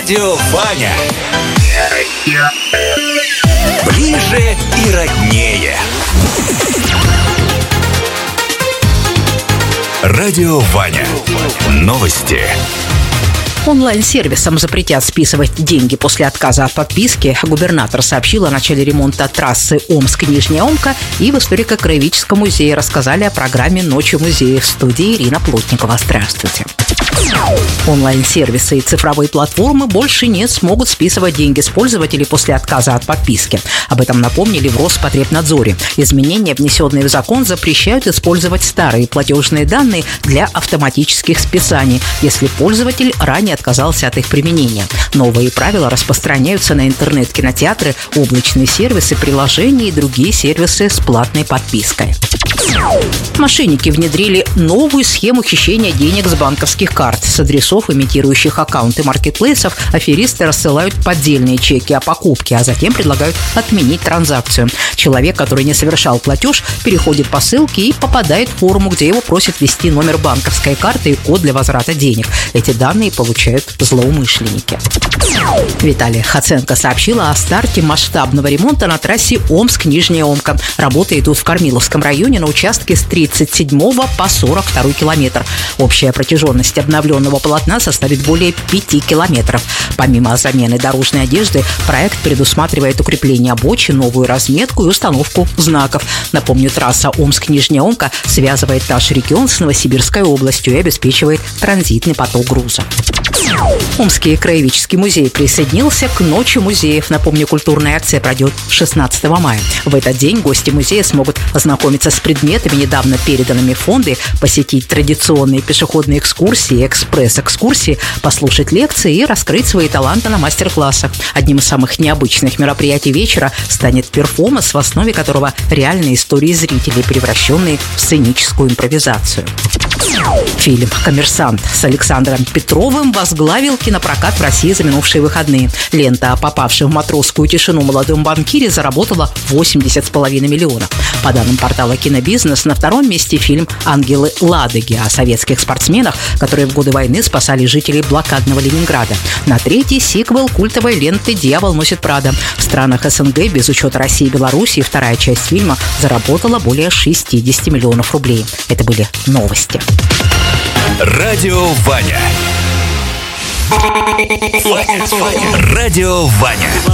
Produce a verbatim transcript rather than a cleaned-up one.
Радио Ваня. Ближе и роднее. Радио Ваня. Новости. Онлайн-сервисам запретят списывать деньги после отказа от подписки. Губернатор сообщил о начале ремонта трассы Омск-Нижняя Омка, и в историко-краеведческом музее рассказали о программе «Ночи музеев». В студии Ирина Плотникова. Здравствуйте. Онлайн-сервисы и цифровые платформы больше не смогут списывать деньги с пользователей после отказа от подписки. Об этом напомнили в Роспотребнадзоре. Изменения, внесенные в закон, запрещают использовать старые платежные данные для автоматических списаний, если пользователь ранее отказался от их применения. Новые правила распространяются на интернет-кинотеатры, облачные сервисы, приложения и другие сервисы с платной подпиской. Мошенники внедрили новую схему хищения денег с банковских карт. С адресов, имитирующих аккаунты маркетплейсов, аферисты рассылают поддельные чеки о покупке, а затем предлагают отменить транзакцию. Человек, который не совершал платеж, переходит по ссылке и попадает в форму, где его просят ввести номер банковской карты и код для возврата денег. Эти данные получают злоумышленники. Виталия Хоценко сообщила о старте масштабного ремонта на трассе Омск-Нижняя Омка. Работы идут в Кормиловском районе на участке с тридцать седьмого по сорок второй километр. Общая протяженность обновленного полотна составит более пяти километров. Помимо замены дорожной одежды, проект предусматривает укрепление обочин, новую разметку и установку знаков. Напомню, трасса Омск-Нижняя Омка связывает наш регион с Новосибирской областью и обеспечивает транзитный поток груза. Омский краеведческий музей присоединился к Ночи музеев. Напомню, культурная акция пройдет шестнадцатого мая. В этот день гости музея смогут ознакомиться с предметами, недавно переданными в фонды, посетить традиционные пешеходные экскурсии, экспресс-экскурсии, послушать лекции и раскрыть свои таланты на мастер-классах. Одним из самых необычных мероприятий вечера станет перформанс, в основе которого реальные истории зрителей, превращенные в сценическую импровизацию. Фильм «Коммерсант» с Александром Петровым возглавил кинопрокат в России за минувшие выходные. Лента о попавшем в матросскую тишину молодом банкире заработала восемьдесят с половиной миллионов. По данным портала «Кинобизнес», на втором месте фильм «Ангелы Ладоги» о советских спортсменах, которые в годы войны спасали жителей блокадного Ленинграда. На третий сиквел культовой ленты «Дьявол носит Прада». В странах СНГ, без учета России и Беларуси, вторая часть фильма заработала более шестьдесят миллионов рублей. Это были новости. Радио Ваня. Радио Ваня.